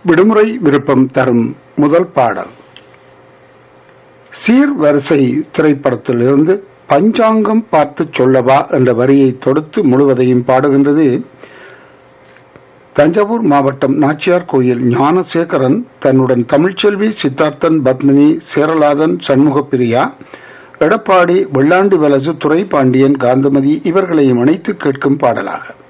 விடுமுறை விருப்பம் தரும் முதல் பாடல் சீர்வரிசை திரைப்படத்திலிருந்து பஞ்சாங்கம் பார்த்து சொல்லவா என்ற வரியை தொடுத்து முழுவதையும் பாடுகின்றது. தஞ்சாவூர் மாவட்டம் நாச்சியார் கோயில் ஞானசேகரன் தன்னுடன் தமிழ்ச்செல்வி, சித்தார்த்தன், பத்மினி, சேரலாதன், சண்முகப்பிரியா, எடப்பாடி, வெள்ளாண்டி வலசு, துரை பாண்டியன், காந்தமதி இவர்களையும் இணைத்து கேட்கும் பாடலாக